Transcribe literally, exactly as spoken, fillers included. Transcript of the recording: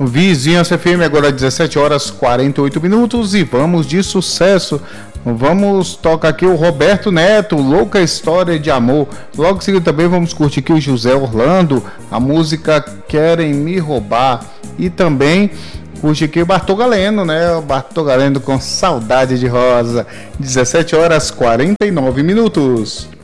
Vizinhança F M, agora dezessete horas e quarenta e oito minutos e vamos de sucesso. Vamos tocar aqui o Roberto Neto, Louca História de Amor. Logo em seguida também vamos curtir aqui o José Orlando, a música Querem Me Roubar. E também curte aqui o Bartô Galeno, né? O Bartô Galeno com Saudade de Rosa. dezessete horas e quarenta e nove minutos.